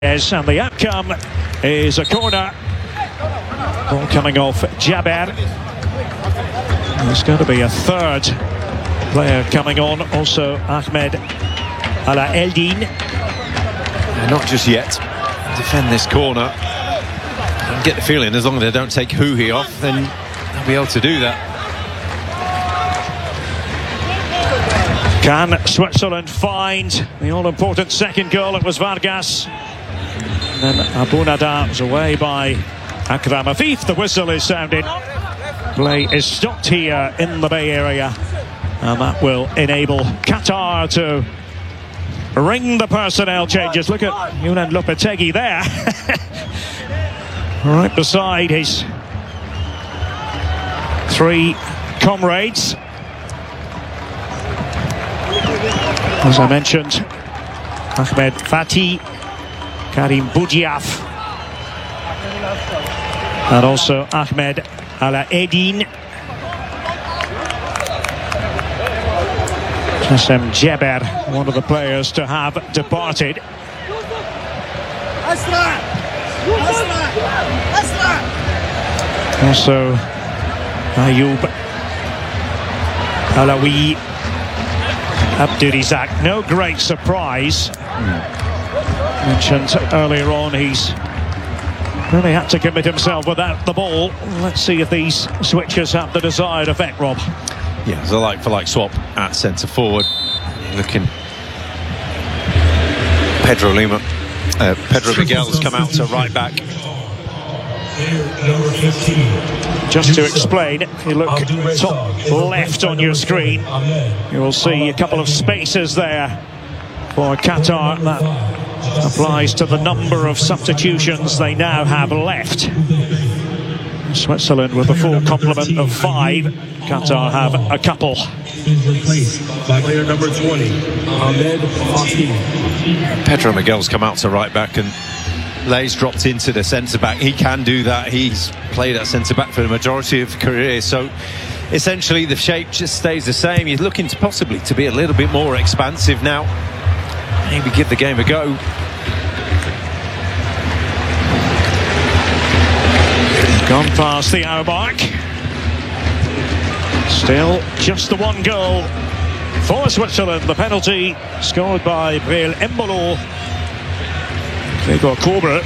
Yes, and the outcome is a corner. Ball coming off Jaber. There's going to be a third player coming on, also Ahmed Ala Eldin. Not just yet. Defend this corner. I get the feeling as long as they don't take Huhi off, then they'll be able to do that. Can Switzerland find the all-important second goal? It was Vargas. And then Abunada was away by Akram Afif. The whistle is sounded. Play is stopped here in the Bay Area. And that will enable Qatar to ring the personnel changes. Look at Younan Lopetegui there. Right beside his three comrades. As I mentioned, Ahmed Fatih, Karim Boudiaf, and also Ahmed Ala Eldin. Kassem Jaber, one of the players to have departed. Also Ayub Alawi Abdurizak. No great surprise. Mentioned earlier on, he's really had to commit himself without the ball. Let's see if these switches have the desired effect, Rob. Yeah, it's a like-for-like swap at centre forward. Looking, Pedro Miguel's come out to right back. Just to explain, if you look top left on your screen, you will see a couple of spaces there for Qatar. That applies to the number of substitutions they now have left. Switzerland with a full complement of 5. Qatar have a couple. Replaced by player number 20, Ahmed Fatih. Pedro Miguel's come out to right back and Lay's dropped into the centre-back. He can do that. He's played at centre-back for the majority of his career. So essentially the shape just stays the same. He's looking to possibly to be a little bit more expansive now. Maybe give the game a go. Gone past the hour mark. Still just the one goal for Switzerland. The penalty scored by Breel Embolo. Gregor Kobel,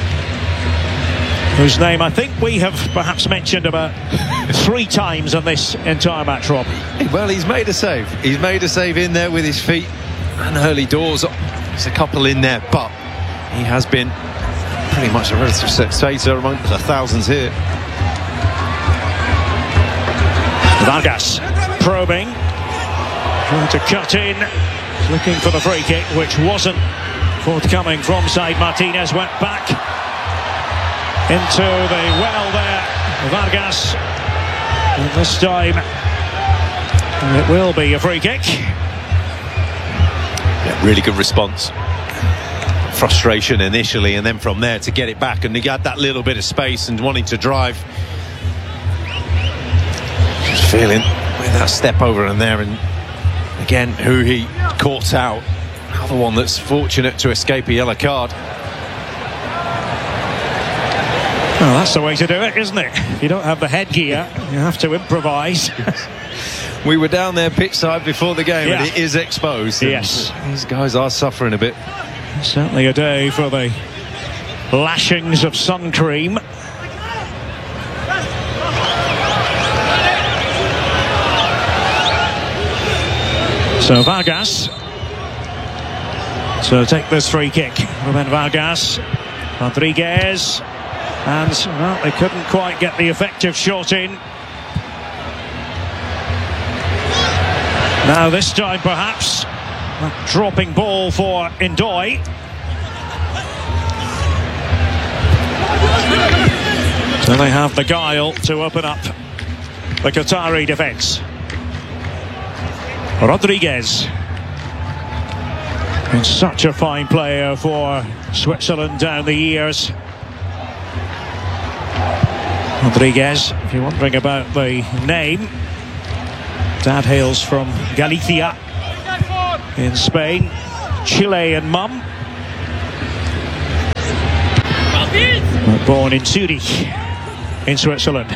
whose name I think we have perhaps mentioned about 3 times in this entire match, Rob. Well, he's made a save. He's made a save in there with his feet. And early doors, there's a couple in there, but he has been pretty much a relative spectator among the thousands here. Vargas probing, trying to cut in, looking for the free kick, which wasn't forthcoming from Said Martinez. Went back into the well there, Vargas, and this time it will be a free kick. Yeah, really good response. Frustration initially, and then from there to get it back, and he got that little bit of space and wanting to drive. Just feeling with that step over and there, and again Huhi caught out. Another one that's fortunate to escape a yellow card. Well, that's the way to do it, isn't it? If you don't have the headgear, you have to improvise. We were down there pitch side before the game, Yeah. and it is exposed. Yes. These guys are suffering a bit. Certainly a day for the lashings of sun cream. So Vargas to take this free kick. Ruben Vargas, Rodriguez, and well, they couldn't quite get the effective shot in. Now this time perhaps a dropping ball for Ndoye. So they have the guile to open up the Qatari defence. Rodriguez, been such a fine player for Switzerland down the years. Rodriguez, if you're wondering about the name, dad hails from Galicia in Spain, Chilean mum. Born in Zurich, in Switzerland.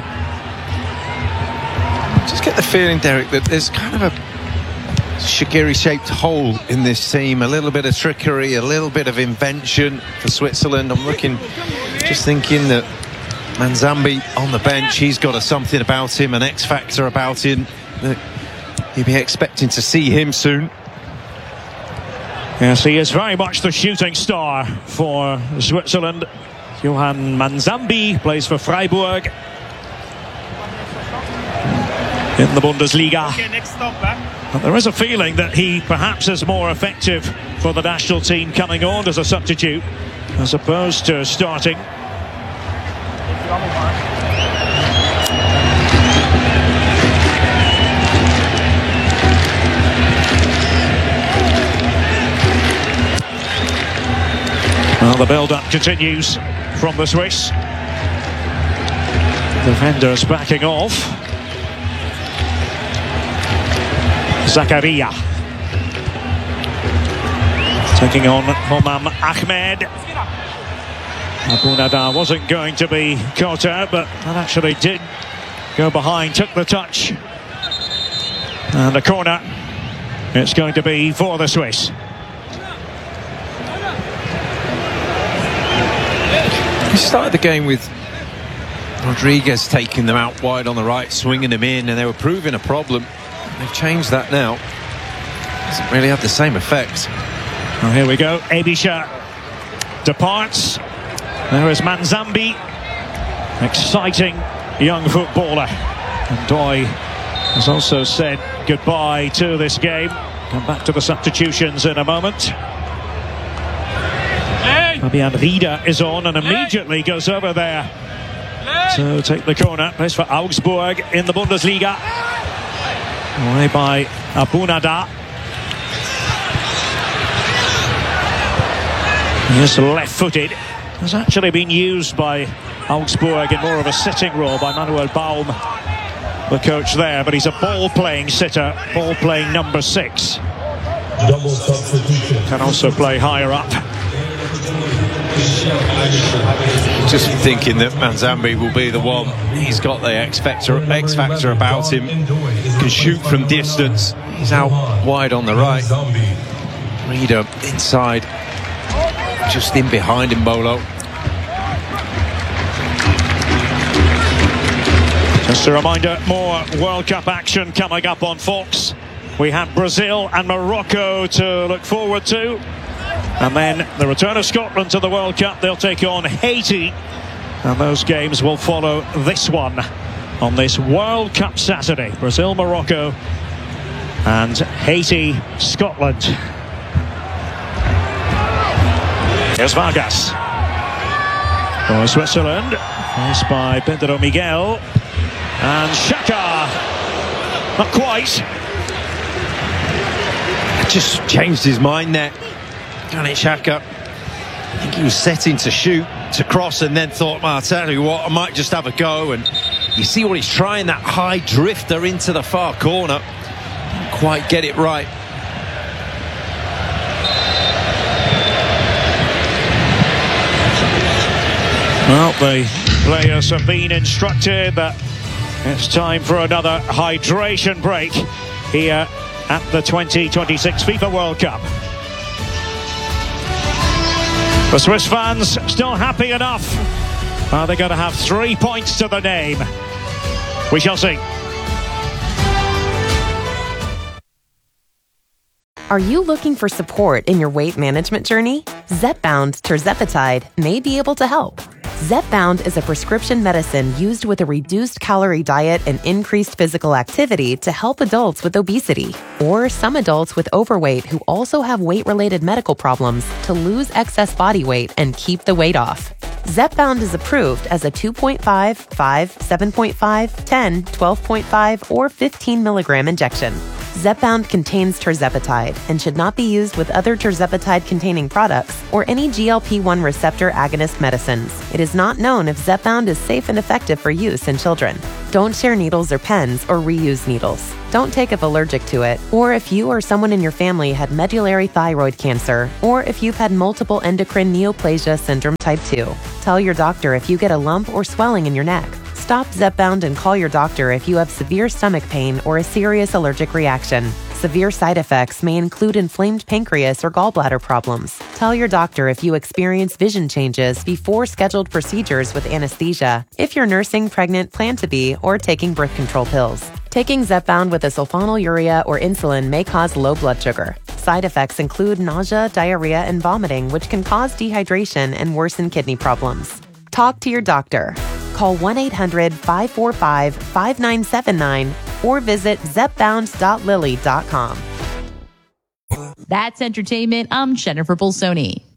Just get the feeling, Derek, that there's kind of a Shaqiri-shaped hole in this team. A little bit of trickery, a little bit of invention for Switzerland. I'm just thinking that Manzambi on the bench, he's got something about him, an X factor about him that you'd be expecting to see him soon. Yes, he is very much the shooting star for Switzerland. Johan Manzambi plays for Freiburg in the Bundesliga. But there is a feeling that he perhaps is more effective for the national team coming on as a substitute as opposed to starting. Well, the build-up continues from the Swiss. Defenders backing off. Zakaria taking on Homam Ahmed. Abou-Nadah wasn't going to be caught out, but that actually did go behind, took the touch. And a corner it's going to be for the Swiss. We started the game with Rodriguez taking them out wide on the right, swinging them in, and they were proving a problem. They've changed that now. Doesn't really have the same effect. Well, here we go. Ebisha departs. There is Manzambi. Exciting young footballer. And Doy has also said goodbye to this game. Come back to the substitutions in a moment. Fabian Rieder is on and immediately goes over there to take the corner. Plays for Augsburg in the Bundesliga. Away by Abou-Nadah. He is left-footed. Has actually been used by Augsburg in more of a sitting role by Manuel Baum, the coach there. But he's a ball-playing sitter, ball-playing number 6. Double substitution. Can also play higher up. Just thinking that Manzambi will be the one. He's got the X factor about him. Can shoot from distance. He's out wide on the right. Rieder inside, just in behind him, Bolo. Just a reminder, more World Cup action coming up on Fox. We have Brazil and Morocco to look forward to. And then the return of Scotland to the World Cup. They'll take on Haiti. And those games will follow this one on this World Cup Saturday. Brazil, Morocco and Haiti, Scotland. Here's Vargas for Switzerland. Faced by Pedro Miguel. And Xhaka. Not quite. Just changed his mind there. Granit Xhaka. I think he was setting to shoot, to cross, and then thought, well, I'll tell you what, I might just have a go. And you see what he's trying, that high drifter into the far corner. Didn't quite get it right. Well, the players have been instructed that it's time for another hydration break here at the 2026 FIFA World Cup. The Swiss fans still happy enough. Are they going to have 3 points to the name? We shall see. Are you looking for support in your weight management journey? Zepbound tirzepatide may be able to help. Zepbound is a prescription medicine used with a reduced calorie diet and increased physical activity to help adults with obesity or some adults with overweight who also have weight-related medical problems to lose excess body weight and keep the weight off. Zepbound is approved as a 2.5, 5, 7.5, 10, 12.5, or 15 milligram injection. Zepbound contains tirzepatide and should not be used with other tirzepatide-containing products or any GLP-1 receptor agonist medicines. It is not known if Zepbound is safe and effective for use in children. Don't share needles or pens or reuse needles. Don't take if allergic to it, or if you or someone in your family had medullary thyroid cancer, or if you've had multiple endocrine neoplasia syndrome type 2. Tell your doctor if you get a lump or swelling in your neck. Stop Zepbound and call your doctor if you have severe stomach pain or a serious allergic reaction. Severe side effects may include inflamed pancreas or gallbladder problems. Tell your doctor if you experience vision changes before scheduled procedures with anesthesia, if you're nursing, pregnant, plan to be, or taking birth control pills. Taking Zepbound with a sulfonylurea or insulin may cause low blood sugar. Side effects include nausea, diarrhea, and vomiting, which can cause dehydration and worsen kidney problems. Talk to your doctor. Call 1-800-545-5979 or visit zepbound.lilly.com. That's entertainment. I'm Jennifer Bolsoni.